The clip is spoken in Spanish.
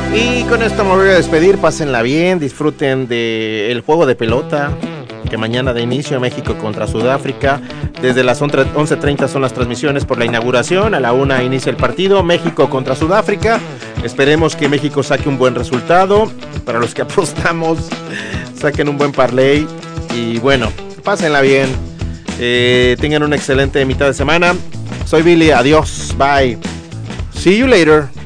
Y con esto me voy a despedir, pásenla bien, disfruten del juego de pelota que mañana da inicio, México contra Sudáfrica. Desde las 11:30 son las transmisiones por la inauguración, a la 1 inicia el partido, México contra Sudáfrica. Esperemos que México saque un buen resultado, para los que apostamos, saquen un buen parlay y bueno, pásenla bien, tengan una excelente mitad de semana. Soy Billy, adiós, bye, see you later.